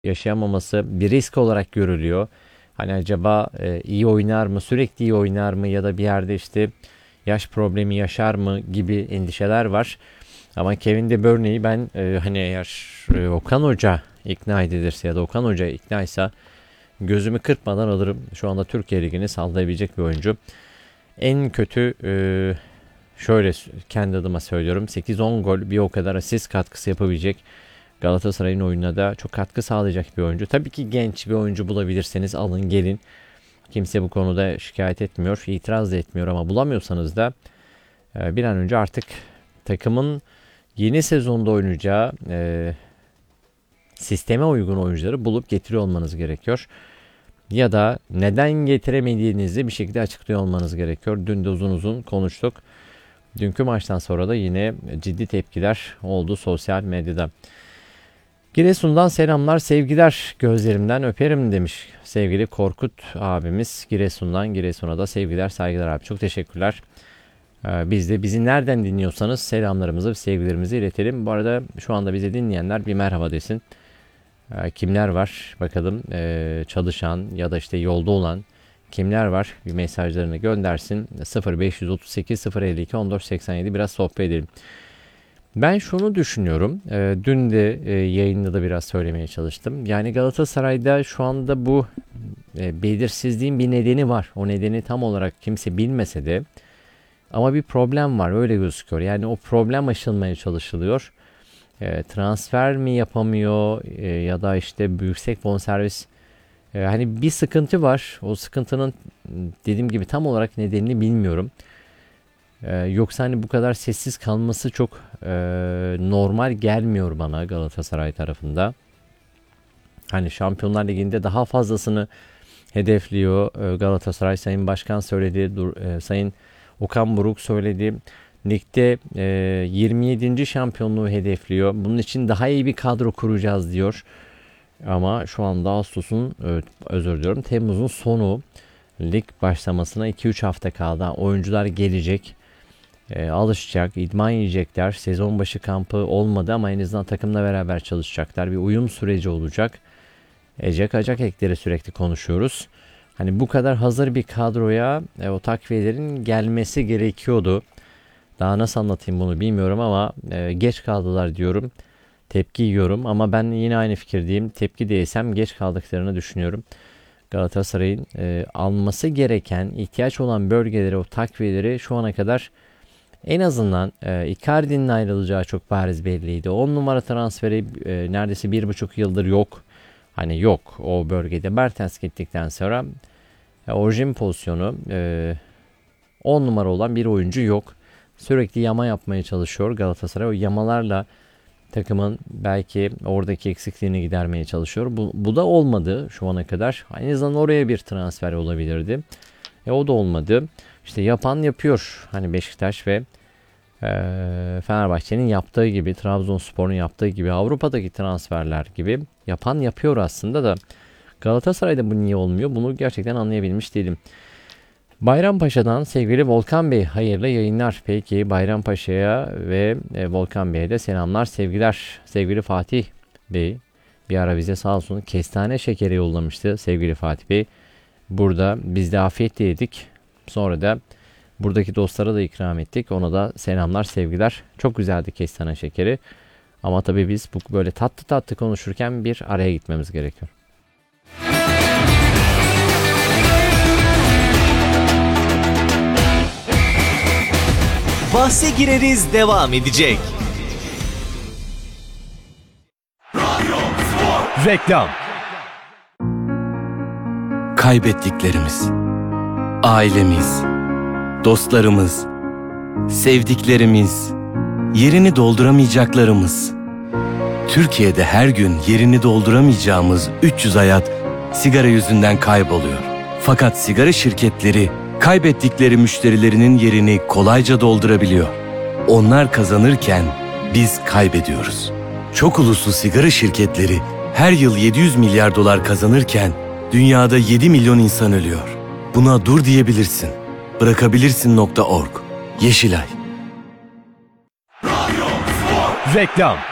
yaşayamaması bir risk olarak görülüyor. Hani acaba iyi oynar mı, sürekli iyi oynar mı ya da bir yerde işte yaş problemi yaşar mı gibi endişeler var. Ama Kevin De Bruyne'yi ben hani eğer Okan Hoca ikna edilirse ya da Okan Hoca ikna ise gözümü kırpmadan alırım. Şu anda Türkiye Ligi'ni sallayabilecek bir oyuncu. En kötü şöyle kendi adıma söylüyorum, 8-10 gol bir o kadar asist katkısı yapabilecek, Galatasaray'ın oyununa da çok katkı sağlayacak bir oyuncu. Tabii ki genç bir oyuncu bulabilirseniz alın gelin. Kimse bu konuda şikayet etmiyor, itiraz da etmiyor ama bulamıyorsanız da bir an önce artık takımın yeni sezonda oynayacağı sisteme uygun oyuncuları bulup getiriyor olmanız gerekiyor. Ya da neden getiremediğinizi bir şekilde açıklıyor olmanız gerekiyor. Dün de uzun uzun konuştuk. Dünkü maçtan sonra da yine ciddi tepkiler oldu sosyal medyada. Giresun'dan selamlar, sevgiler, gözlerimden öperim demiş sevgili Korkut abimiz. Giresun'a da sevgiler, saygılar abi. Çok teşekkürler. Biz de bizi nereden dinliyorsanız selamlarımızı ve sevgilerimizi iletelim. Bu arada şu anda bizi dinleyenler bir merhaba desin. Kimler var bakalım, çalışan ya da işte yolda olan kimler var, bir mesajlarını göndersin. 0538 052 1487 biraz sohbet edelim. Ben şunu düşünüyorum. Dün de yayında da biraz söylemeye çalıştım. Yani Galatasaray'da şu anda bu belirsizliğin bir nedeni var. O nedeni tam olarak kimse bilmese de ama bir problem var, öyle gözüküyor. Yani o problem aşılmaya çalışılıyor. Transfer mi yapamıyor ya da işte yüksek bonservis, hani bir sıkıntı var. O sıkıntının dediğim gibi tam olarak nedenini bilmiyorum. Yoksa hani bu kadar sessiz kalması çok normal gelmiyor bana Galatasaray tarafında. Hani Şampiyonlar Ligi'nde daha fazlasını hedefliyor Galatasaray. Sayın Başkan söyledi, Sayın Okan Buruk söyledi. Ligde 27. şampiyonluğu hedefliyor. Bunun için daha iyi bir kadro kuracağız diyor. Ama şu anda Temmuz'un sonu, lig başlamasına 2-3 hafta kaldı. Oyuncular gelecek, alışacak, idman yiyecekler. Sezon başı kampı olmadı ama en azından takımla beraber çalışacaklar. Bir uyum süreci olacak. Ece Kacak ekleri sürekli konuşuyoruz. Hani bu kadar hazır bir kadroya o takviyelerin gelmesi gerekiyordu. Daha nasıl anlatayım bunu bilmiyorum ama geç kaldılar diyorum. Tepki yiyorum ama ben yine aynı fikirdeyim. Tepki değilsem geç kaldıklarını düşünüyorum. Galatasaray'ın alması gereken, ihtiyaç olan bölgeleri, o takviyeleri şu ana kadar en azından Icardi'nin ayrılacağı çok bariz belliydi. 10 numara transferi neredeyse 1,5 yıldır yok. Hani yok o bölgede. Mertens gittikten sonra orijin pozisyonu 10 numara olan bir oyuncu yok. Sürekli yama yapmaya çalışıyor Galatasaray. O yamalarla takımın belki oradaki eksikliğini gidermeye çalışıyor. Bu da olmadı şu ana kadar. En azından oraya bir transfer olabilirdi. O da olmadı. İşte yapan yapıyor. Hani Beşiktaş ve Fenerbahçe'nin yaptığı gibi, Trabzonspor'un yaptığı gibi, Avrupa'daki transferler gibi yapan yapıyor aslında da Galatasaray'da bu niye olmuyor? Bunu gerçekten anlayabilmiş değilim. Bayrampaşa'dan sevgili Volkan Bey, hayırlı yayınlar. Peki Bayrampaşa'ya ve Volkan Bey'e de selamlar, sevgiler. Sevgili Fatih Bey bir ara bize sağ olsun kestane şekeri yollamıştı sevgili Fatih Bey. Burada biz de afiyetle yedik. Sonra da buradaki dostlara da ikram ettik. Ona da selamlar, sevgiler. Çok güzeldi kestane şekeri. Ama tabii biz bu böyle tatlı tatlı konuşurken bir araya gitmemiz gerekiyor. Bahse gireriz devam edecek. Reklam. Kaybettiklerimiz, ailemiz, dostlarımız, sevdiklerimiz, yerini dolduramayacaklarımız. Türkiye'de her gün yerini dolduramayacağımız 300 hayat sigara yüzünden kayboluyor. Fakat sigara şirketleri kaybettikleri müşterilerinin yerini kolayca doldurabiliyor. Onlar kazanırken biz kaybediyoruz. Çok uluslu sigara şirketleri her yıl 700 milyar dolar kazanırken dünyada 7 milyon insan ölüyor. Buna dur diyebilirsin. Bırakabilirsin.org. Yeşilay. Reklam.